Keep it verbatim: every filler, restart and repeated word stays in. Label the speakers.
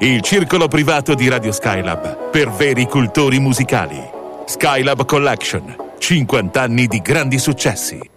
Speaker 1: il circolo privato di Radio Skylab per veri cultori musicali. Skylab Collection, cinquanta anni di grandi successi.